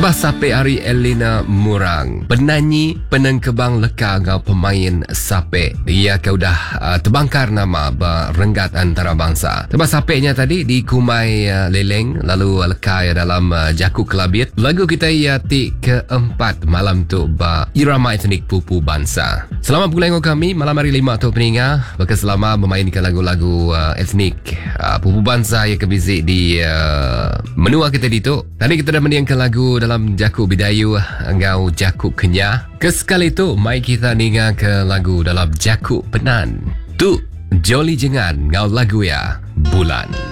Tebas sape hari Elina Murang. Penyanyi penengkebang leka ngau pemain sape. Ia kau dah terbangkar nama berenggat antarabangsa. Tebas sapenya tadi di Kumai Leleng, lalu leka dalam Jakuk Kelabit. Lagu kita ti keempat malam tu irama etnik pupu bangsa. Selamat bergulai kami malam hari 5 tu peninga. Bekas selama memainkan lagu-lagu etnik pupu bangsa yang kebizik di menua kita di tu. Tadi kita dah mendiangkan lagu dalam Jakuk Bidayu ngau Jakuk Kenyah. Kesekali tu mai kita ninga ke lagu dalam Jakuk Penan. Tu Joli Jengan ngau lagu ya Bulan.